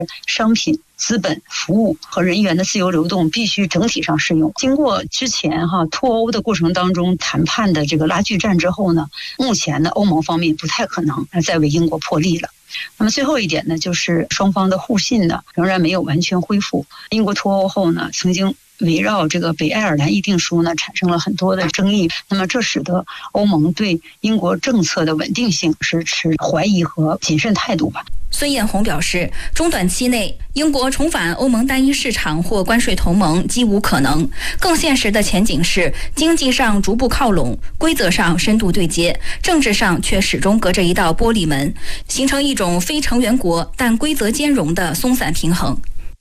商品、资本、服务和人员的自由流动必须整体上适用。经过之前脱欧的过程当中谈判的这个拉锯战之后呢，目前呢欧盟方面不太可能再为英国破例了。那么最后一点呢，就是双方的互信呢仍然没有完全恢复。英国脱欧后呢，曾经围绕这个北爱尔兰议定书呢产生了很多的争议，那么这使得欧盟对英国政策的稳定性是持怀疑和谨慎态度吧。 孙艳红表示，中短期内英国重返欧盟单一市场或关税同盟几无可能，更现实的前景是经济上逐步靠拢，规则上深度对接，政治上却始终隔着一道玻璃门，形成一种非成员国但规则兼容的松散平衡。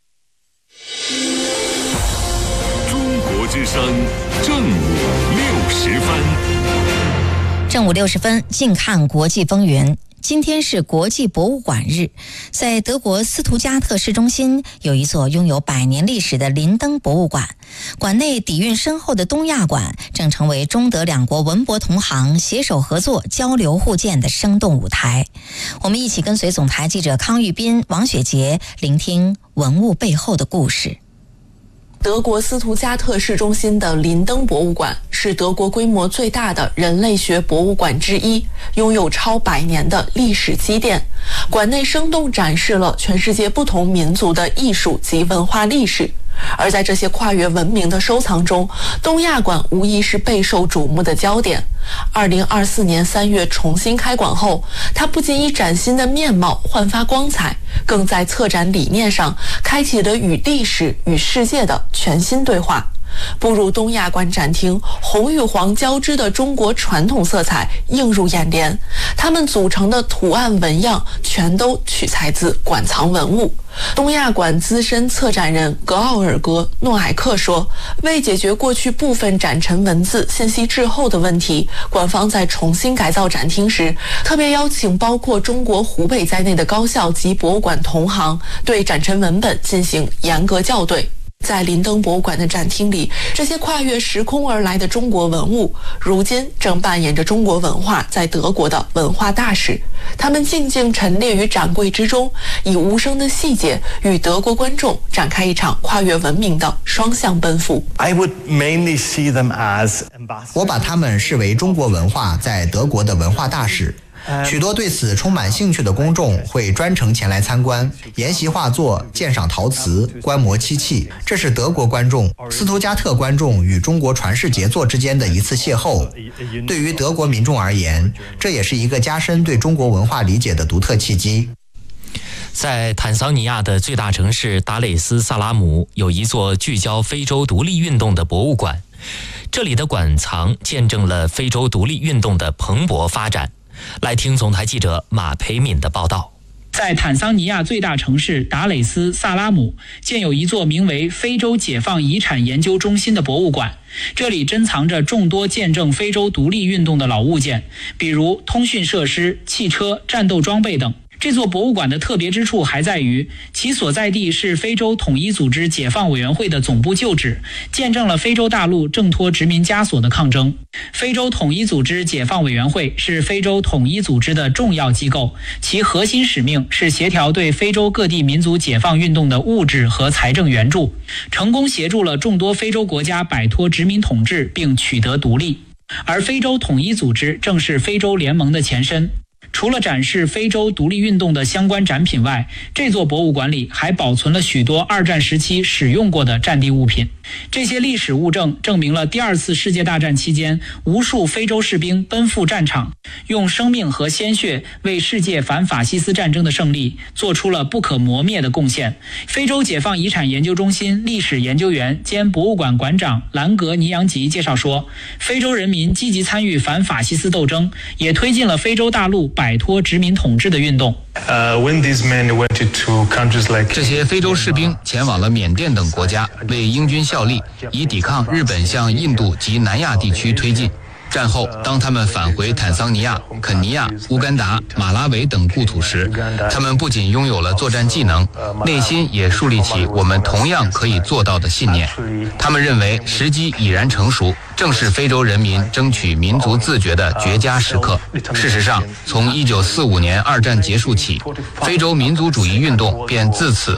中国之声正午60分， 正午60分，近看国际风云。今天是国际博物馆日，在德国斯图加特市中心有一座拥有100年历史的林登博物馆，馆内底蕴深厚的东亚馆正成为中德两国文博同行携手合作、交流互鉴的生动舞台。我们一起跟随总台记者康玉斌、王雪杰，聆听文物背后的故事。 德国斯图加特市中心的林登博物馆是德国规模最大的人类学博物馆之一，拥有超100年的历史积淀。馆内生动展示了全世界不同民族的艺术及文化历史。而在这些跨越文明的收藏中，东亚馆无疑是备受瞩目的焦点。2024年3月重新开馆后，它不仅以崭新的面貌焕发光彩，更在策展理念上开启了与历史与世界的全新对话。步入东亚馆展厅，红与黄交织的中国传统色彩映入眼帘，它们组成的图案纹样全都取材自馆藏文物。东亚馆资深策展人格奥尔格·诺埃克说，为解决过去部分展陈文字信息滞后的问题，馆方在重新改造展厅时，特别邀请包括中国湖北在内的高校及博物馆同行，对展陈文本进行严格校对。在林登博物馆的展厅里，这些跨越时空而来的中国文物，如今正扮演着中国文化在德国的文化大使。他们静静陈列于展柜之中，以无声的细节与德国观众展开一场跨越文明的双向奔赴。 我把他们视为中国文化在德国的文化大使。许多对此充满兴趣的公众会专程前来参观，研习画作、鉴赏陶瓷、观摩漆器。这是德国观众、斯图加特观众与中国传世杰作之间的一次邂逅。对于德国民众而言，这也是一个加深对中国文化理解的独特契机。 在坦桑尼亚的最大城市达累斯萨拉姆，有一座聚焦非洲独立运动的博物馆。这里的馆藏见证了非洲独立运动的蓬勃发展。来听总台记者马培敏的报道。 在坦桑尼亚最大城市达累斯萨拉姆，建有一座名为非洲解放遗产研究中心的博物馆。这里珍藏着众多见证非洲独立运动的老物件，比如通讯设施、汽车、战斗装备等。这座博物馆的特别之处还在于，其所在地是非洲统一组织解放委员会的总部旧址，见证了非洲大陆挣脱殖民枷锁的抗争。非洲统一组织解放委员会是非洲统一组织的重要机构，其核心使命是协调对非洲各地民族解放运动的物质和财政援助，成功协助了众多非洲国家摆脱殖民统治并取得独立。而非洲统一组织正是非洲联盟的前身。除了展示非洲独立运动的相关展品外，这座博物馆里还保存了许多二战时期使用过的战地物品。这些历史物证证明了第二次世界大战期间，无数非洲士兵奔赴战场，用生命和鲜血为世界反法西斯战争的胜利做出了不可磨灭的贡献。非洲解放遗产研究中心历史研究员兼博物馆馆长兰格尼扬吉介绍说，非洲人民积极参与反法西斯斗争，也推进了非洲大陆摆脱殖民统治的运动。 这些非洲士兵前往了缅甸等国家，为英军效力，以抵抗日本向印度及南亚地区推进。战后，当他们返回坦桑尼亚、肯尼亚、乌干达、马拉维等故土时，他们不仅拥有了作战技能，内心也树立起我们同样可以做到的信念。他们认为时机已然成熟，正是非洲人民争取民族自觉的绝佳时刻。事实上，从1945年二战结束起，非洲民族主义运动便自此